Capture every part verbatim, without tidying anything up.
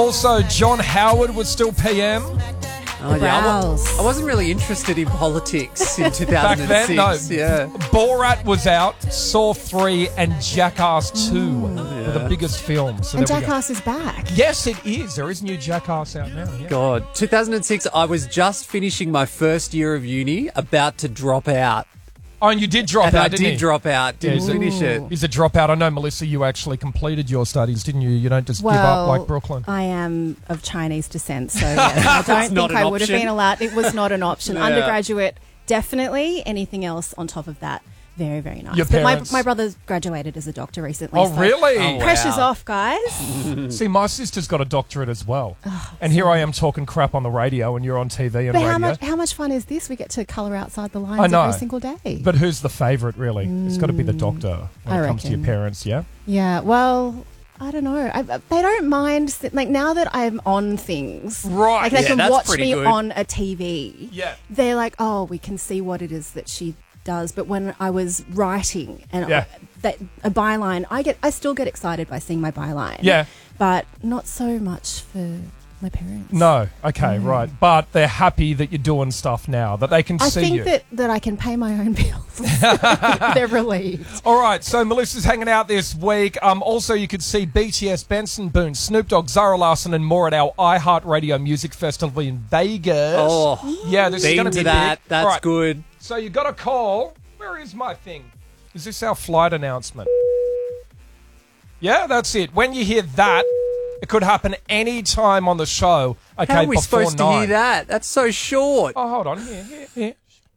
Also, John Howard was still P M. Oh, yeah. I, wa- I wasn't really interested in politics in two thousand six. Back then, no. Yeah. Borat was out, Saw three, and Jackass two Oh, were yeah. the biggest films. So And there we go. Jackass is back. Yes, it is. There is new Jackass out now. Yeah. God. two thousand six, I was just finishing my first year of uni, about to drop out. Oh, and you did drop and out, I didn't did you? drop out. Didn't Yeah, finish it. He's a dropout. I know, Melissa, you actually completed your studies, didn't you? You don't just Well, give up like Brooklyn. I am of Chinese descent, so yes, I don't not think an I would have option. been allowed. It was not an option. Yeah. Undergraduate, definitely. Anything else on top of that, very, very nice. Your But my, parents- my brother graduated as a doctor recently. Oh, so really? Oh, wow. Pressure's off, guys. See, my sister's got a doctorate as well. And here I am talking crap on the radio and you're on T V and But radio. how much, how much fun is this? We get to colour outside the I lines know. every single day. But who's the favourite, really? It's got to be the doctor when I it comes to your reckon. parents, yeah? Yeah, well, I don't know. I, they don't mind. sit- Like, now that I'm on things, Right. like they Yeah, can that's watch pretty me good. on a T V. Yeah. They're like, oh, we can see what it is that she does. But when I was writing and Yeah. I, that a byline, I get, I still get excited by seeing my byline. Yeah. But not so much for my parents. No, okay, right. But they're happy that you're doing stuff now, that they can I see think you. that, that I can pay my own bills. They're relieved. All right, so Melissa's hanging out this week. Um, also, you could see B T S, Benson Boone, Snoop Dogg, Zara Larsson, and more at our iHeartRadio Music Festival in Vegas. Oh, yeah, this is been going to to be that. big. That's All right, good. So you got a call. Where is my thing? Is this our flight announcement? Yeah, that's it. When you hear that, it could happen any time on the show. Okay, How are we before supposed to nine. hear that? That's so short. Oh, hold on. Here, here, here.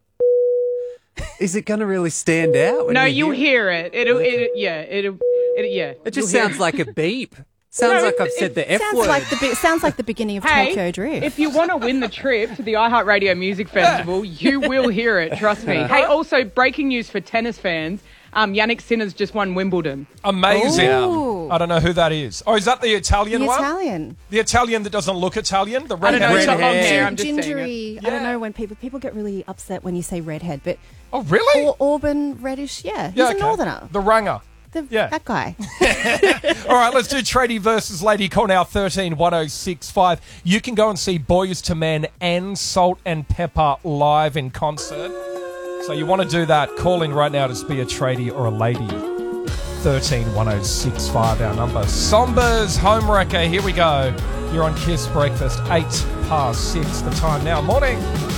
Is it going to really stand out? When No, you you'll hear hear it. It'll, it, yeah, it'll, it, yeah. it? It just you'll hear sounds like a beep. Sounds No, like I've it- said the F Sounds word. like the be- sounds like the beginning of Hey, Tokyo Drift. if you want to win the trip to the iHeartRadio Music Festival, you will hear it. Trust me. Hey, also breaking news for tennis fans: um, Yannick Sinner's just won Wimbledon. Amazing. Ooh. I don't know who that is. Oh, is that the Italian the one? Italian. The Italian that doesn't look Italian? The I don't know. redhead? He's got long Redhead. hair. I'm just saying it. Gingery. I Yeah. don't know when people people get really upset when you say redhead, but Oh, really? or Auburn reddish. Yeah, he's Yeah, a okay. northerner. The Ranger. The, yeah. that guy. All right, let's do Tradie versus Lady. Call now thirteen one oh six five. You can go and see Boys to Men and Salt and Pepper live in concert. So you want to do that, call in right now to be a tradie or a lady. thirteen one oh six five, our number. Sombers Homewrecker, here we go. You're on Kiss Breakfast, eight past six, the time now. Morning.